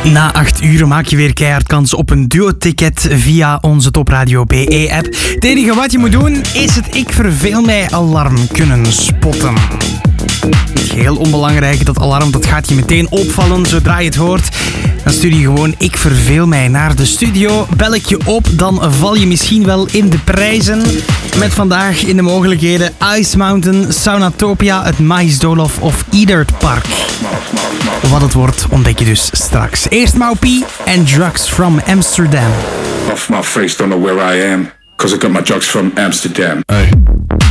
Na 8 uur maak je weer keihard kans op een duo-ticket via onze Top Radio BE-app. Het enige wat je moet doen is het Ik Verveel Mij alarm kunnen spotten. Niet heel onbelangrijk, dat alarm dat gaat je meteen opvallen zodra je het hoort. Dan stuur je gewoon Ik Verveel Mij naar de studio. Bel ik je op, dan val je misschien wel in de prijzen. Met vandaag in de mogelijkheden Ice Mountain, Saunatopia, het Maïsdolhof of Edert Park. Wat het wordt, ontdek je dus straks. Eerst Maupie en Drugs from Amsterdam. Off my face, don't know where I am, cause I got my drugs from Amsterdam. Hey.